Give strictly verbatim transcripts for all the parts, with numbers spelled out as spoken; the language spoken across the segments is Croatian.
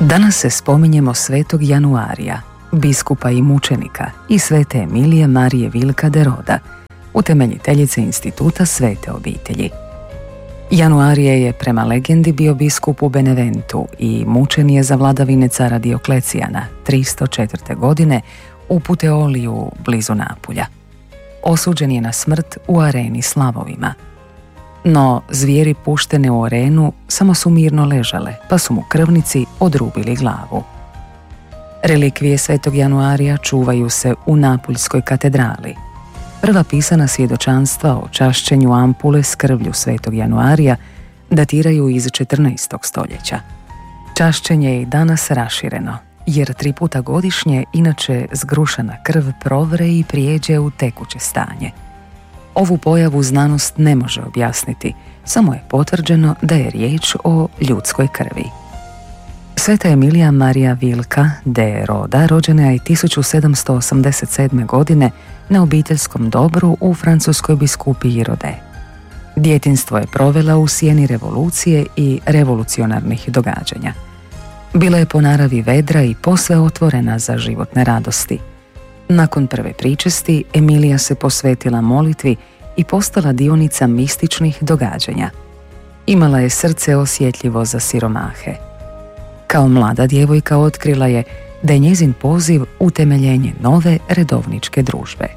Danas se spominjemo svetog Januarija, biskupa i mučenika, i svete Emilije Marije Vilka de Roda, utemeljiteljice instituta Svete obitelji. Januarije je prema legendi bio biskup u Beneventu i mučen je za vladavine cara Dioklecijana tristo četvrte. godine u Puteoliju blizu Napulja. Osuđen je na smrt u areni s lavovima. No zvijeri puštene u arenu samo su mirno ležale, pa su mu krvnici odrubili glavu. Relikvije svetog Januarija čuvaju se u Napuljskoj katedrali. Prva pisana svjedočanstva o čašćenju ampule s krvlju svetog Januarija datiraju iz četrnaestog. stoljeća. Čašćenje je i danas rašireno, jer tri puta godišnje inače zgrušana krv provre i prijeđe u tekuće stanje. Ovu pojavu znanost ne može objasniti, samo je potvrđeno da je riječ o ljudskoj krvi. Sveta Emilija Marija Vilka de Roda rođena je tisuću sedamsto osamdeset sedme. godine na obiteljskom dobru u francuskoj biskupiji Rode. Djetinjstvo je provela u sjeni revolucije i revolucionarnih događanja. Bila je po naravi vedra i posve otvorena za životne radosti. Nakon prve pričesti, Emilija se posvetila molitvi i postala dionica mističnih događanja. Imala je srce osjetljivo za siromahe. Kao mlada djevojka otkrila je da je njezin poziv utemeljenje nove redovničke družbe.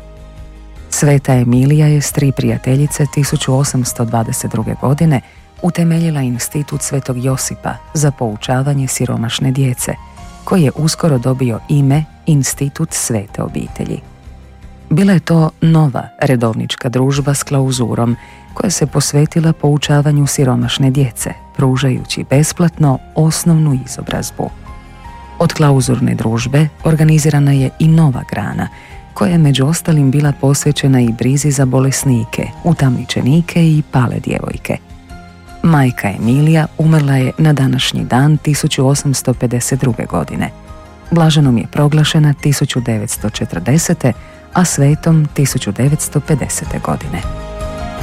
Sveta Emilija je s tri prijateljice tisuću osamsto dvadeset druge. godine utemeljila institut Svetog Josipa za poučavanje siromašne djece, koji je uskoro dobio ime Institut Svete obitelji. Bila je to nova redovnička družba s klauzurom koja se posvetila poučavanju siromašne djece, pružajući besplatno osnovnu izobrazbu. Od klauzurne družbe organizirana je i nova grana, koja je među ostalim bila posvećena i brizi za bolesnike, utamničenike i pale djevojke. Majka Emilija umrla je na današnji dan tisuću osamsto pedeset druge. godine. Blaženom je proglašena tisuću devetsto četrdesete. a svetom tisuću devetsto pedesete. godine.